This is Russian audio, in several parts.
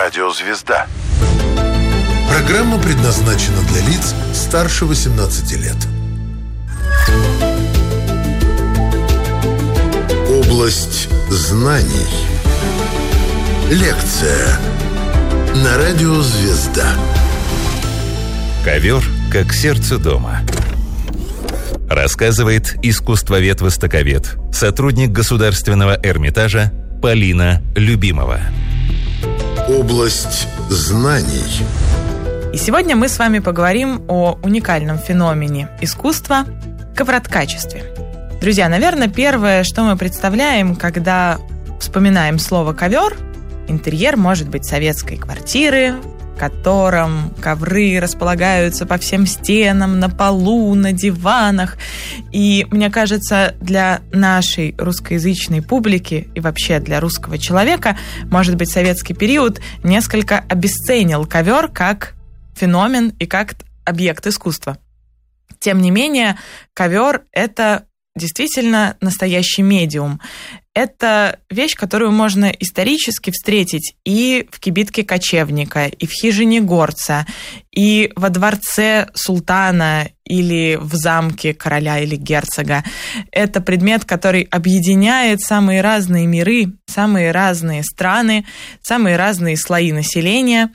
Радио «Звезда». Программа предназначена для лиц старше 18 лет. Область знаний. Лекция на Радио «Звезда». Ковер как сердце дома. Рассказывает искусствовед-востоковед, сотрудник Государственного Эрмитажа Полина Любимова. Область знаний. И сегодня мы с вами поговорим о уникальном феномене искусства – ковроткачестве. Друзья, наверное, первое, что мы представляем, когда вспоминаем слово «ковер», интерьер может быть советской квартиры, в котором ковры располагаются по всем стенам, на полу, на диванах. И, мне кажется, для нашей русскоязычной публики и вообще для русского человека, может быть, советский период несколько обесценил ковер как феномен и как объект искусства. Тем не менее, ковер – это действительно настоящий медиум. Это вещь, которую можно исторически встретить и в кибитке кочевника, и в хижине горца, и во дворце султана, или в замке короля или герцога. Это предмет, который объединяет самые разные миры, самые разные страны, самые разные слои населения.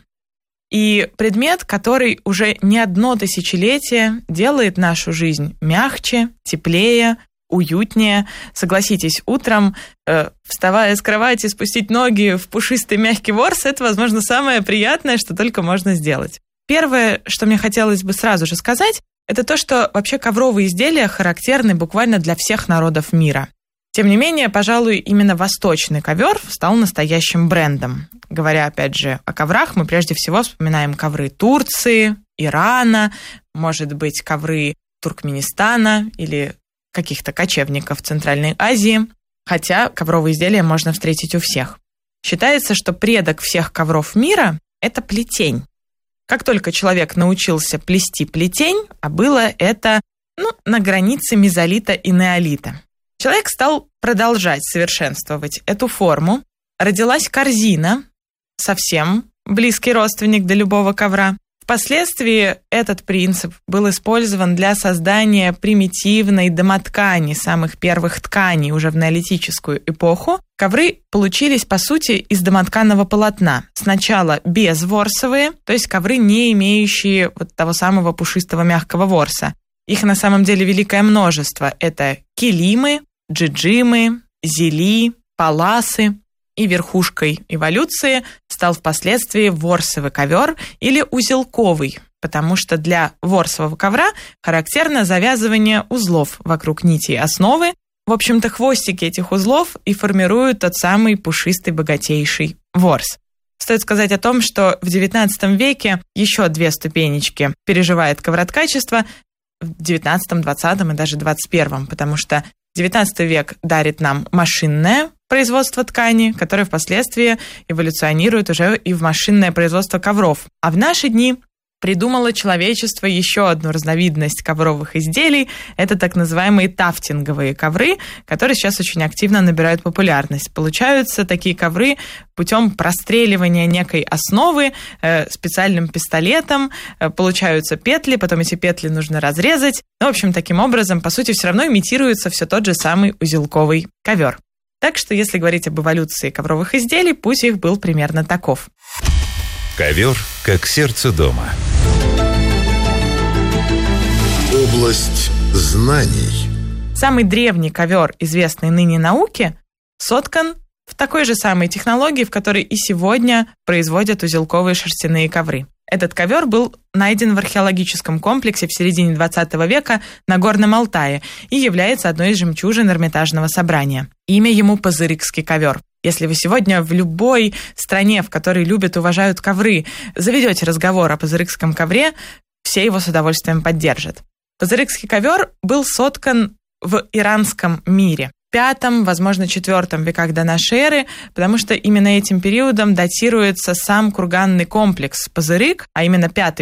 И предмет, который уже не одно тысячелетие делает нашу жизнь мягче, теплее, уютнее. Согласитесь, утром, вставая с кровати, спустить ноги в пушистый мягкий ворс – это, возможно, самое приятное, что только можно сделать. Первое, что мне хотелось бы сразу же сказать, это то, что вообще ковровые изделия характерны буквально для всех народов мира. Тем не менее, пожалуй, именно восточный ковер стал настоящим брендом. Говоря, опять же, о коврах, мы прежде всего вспоминаем ковры Турции, Ирана, может быть, ковры Туркменистана или каких-то кочевников Центральной Азии, хотя ковровые изделия можно встретить у всех. Считается, что предок всех ковров мира – это плетень. Как только человек научился плести плетень, а было это на границе мезолита и неолита, человек стал продолжать совершенствовать эту форму. Родилась корзина, совсем близкий родственник до любого ковра. Впоследствии этот принцип был использован для создания примитивной домоткани, самых первых тканей уже в неолитическую эпоху. Ковры получились, по сути, из домотканого полотна. Сначала безворсовые, то есть ковры, не имеющие того самого пушистого мягкого ворса. Их на самом деле великое множество. Это килимы, джиджимы, зели, паласы. И верхушкой эволюции стал впоследствии ворсовый ковер или узелковый, потому что для ворсового ковра характерно завязывание узлов вокруг нитей основы. В общем-то, хвостики этих узлов и формируют тот самый пушистый, богатейший ворс. Стоит сказать о том, что в XIX веке еще две ступенечки переживает ковроткачество в XIX, XX и даже XXI, потому что XIX век дарит нам машинное производство ткани, которое впоследствии эволюционирует уже и в машинное производство ковров. А в наши дни придумало человечество еще одну разновидность ковровых изделий. Это так называемые тафтинговые ковры, которые сейчас очень активно набирают популярность. Получаются такие ковры путем простреливания некой основы специальным пистолетом. Получаются петли, потом эти петли нужно разрезать. В общем, таким образом, по сути, все равно имитируется все тот же самый узелковый ковер. Так что, если говорить об эволюции ковровых изделий, путь их был примерно таков. Ковер как сердце дома. Область знаний. Самый древний ковер, известный ныне науке, соткан в такой же самой технологии, в которой и сегодня производят узелковые шерстяные ковры. Этот ковер был найден в археологическом комплексе в середине XX века на Горном Алтае и является одной из жемчужин Эрмитажного собрания. Имя ему Пазырыкский ковер. Если вы сегодня в любой стране, в которой любят и уважают ковры, заведете разговор о Пазырыкском ковре, все его с удовольствием поддержат. Пазырыкский ковер был соткан в иранском мире. В V, возможно, IV веках до нашей эры, потому что именно этим периодом датируется сам курганный комплекс Пазырык, а именно V